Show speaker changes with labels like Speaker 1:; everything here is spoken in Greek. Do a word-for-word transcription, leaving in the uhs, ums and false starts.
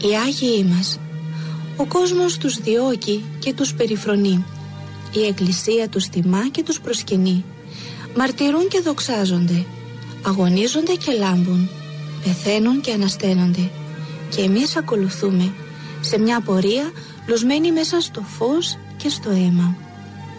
Speaker 1: οι Άγιοι μας. Ο κόσμος τους διώκει και τους περιφρονεί. Η Εκκλησία τους τιμά και τους προσκυνεί. Μαρτυρούν και δοξάζονται. Αγωνίζονται και λάμπουν. Πεθαίνουν και ανασταίνονται. Και εμείς ακολουθούμε σε μια πορεία λωσμένη μέσα στο φως και στο αίμα.